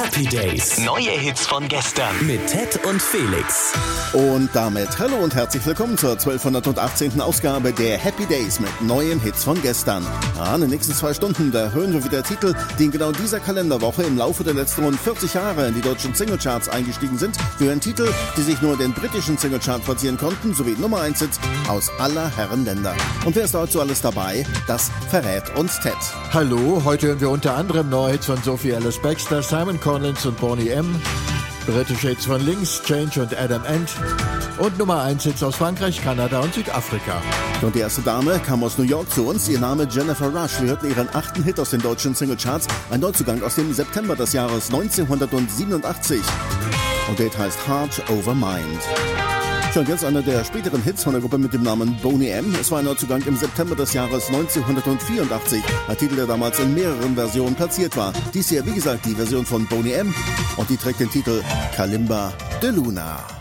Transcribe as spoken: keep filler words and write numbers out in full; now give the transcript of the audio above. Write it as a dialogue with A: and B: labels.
A: Happy Days. Neue Hits von gestern. Mit Ted und Felix.
B: Und damit hallo und herzlich willkommen zur zwölfhundertachtzehnten Ausgabe der Happy Days mit neuen Hits von gestern. Ja, in den nächsten zwei Stunden, da hören wir wieder Titel, die in genau dieser Kalenderwoche im Laufe der letzten rund vierzig Jahre in die deutschen Singlecharts eingestiegen sind. Wir hören Titel, die sich nur in den britischen Singlecharts platzieren konnten, sowie Nummer eins Hits aus aller Herren Länder. Und wer ist dazu alles dabei? Das verrät uns Ted.
C: Hallo, heute hören wir unter anderem neue Hits von Sophie Ellis Bextor, Simon Collins und Boney M., britische Hits von Links, Change und Adam Ant und Nummer eins Hits aus Frankreich, Kanada und Südafrika.
B: Und die erste Dame kam aus New York zu uns, ihr Name Jennifer Rush. Wir hörten ihren achten Hit aus den deutschen Singlecharts, ein Neuzugang aus dem September des Jahres neunzehnhundertsiebenundachtzig. Und der Hit heißt Heart Over Mind. Schon jetzt einer der späteren Hits von der Gruppe mit dem Namen Boney M. Es war ein Neuzugang im September des Jahres neunzehnhundertvierundachtzig, ein Titel, der damals in mehreren Versionen platziert war. Dies hier, wie gesagt, die Version von Boney M. Und die trägt den Titel Kalimba de Luna.